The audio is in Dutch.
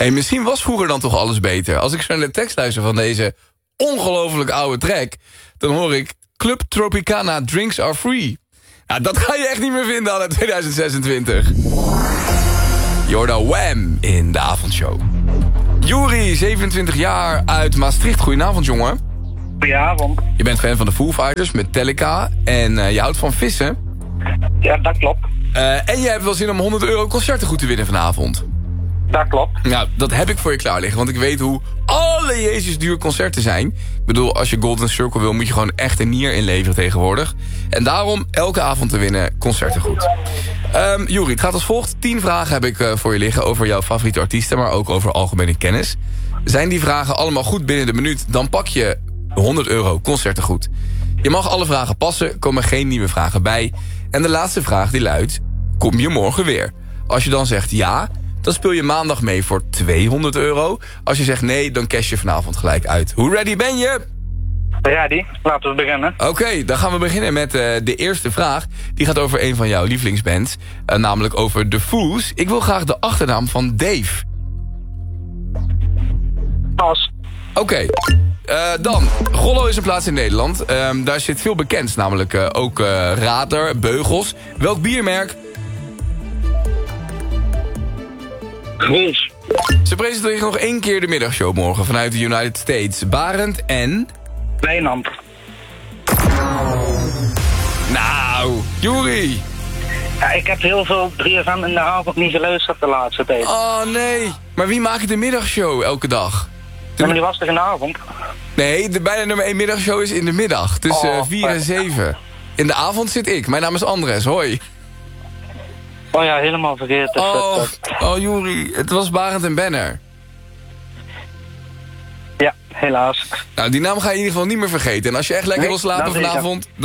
Hey, misschien was vroeger dan toch alles beter. Als ik zo naar de tekst luister van deze ongelooflijk oude track, dan hoor ik Club Tropicana Drinks Are Free. Nou, dat ga je echt niet meer vinden al in 2026. Je hoort al Wham in de avondshow. Juri, 27 jaar, uit Maastricht. Goedenavond, jongen. Goedenavond. Je bent fan van de Foo Fighters, Metallica en je houdt van vissen. Ja, dat klopt. En je hebt wel zin om €100 concertengoed te winnen vanavond. Dat klopt. Nou, dat heb ik voor je klaar liggen, want ik weet hoe alle Jezus duur concerten zijn. Ik bedoel, als je Golden Circle wil, moet je gewoon echt een nier inleveren tegenwoordig. En daarom elke avond te winnen concertengoed. Juri, het gaat als volgt. 10 vragen heb ik voor je liggen over jouw favoriete artiesten, maar ook over algemene kennis. Zijn die vragen allemaal goed binnen de minuut, dan pak je €100 concertengoed. Je mag alle vragen passen, komen geen nieuwe vragen bij. En de laatste vraag die luidt, kom je morgen weer? Als je dan zegt ja, dan speel je maandag mee voor €200. Als je zegt nee, dan cash je vanavond gelijk uit. Hoe ready ben je? Ready? Laten we beginnen. Oké, dan gaan we beginnen met de eerste vraag. Die gaat over een van jouw lievelingsbands. Namelijk over The Foos. Ik wil graag de achternaam van Dave. Pas. Oké. Dan, Gollo is een plaats in Nederland. Daar zit veel bekends, namelijk ook Radler, Beugels. Welk biermerk? Grols. Ze presenteren nog 1 keer de middagshow morgen vanuit de United States. Barend en... Wijnand. Nou, Juri. Ja, ik heb heel veel 3FM in de avond niet geluisterd de laatste tijd. Oh nee, maar wie maakt de middagshow elke dag? Ja, maar die was er in de avond. Nee, de bijna nummer 1 middagshow is in de middag. Tussen 4 en 7. In de avond zit ik. Mijn naam is Andres, hoi. Oh ja, helemaal vergeten. Oh Juri, het was Barend en Benner. Ja, helaas. Nou, die naam ga je in ieder geval niet meer vergeten. En als je echt lekker wil slapen dat zeker. vanavond...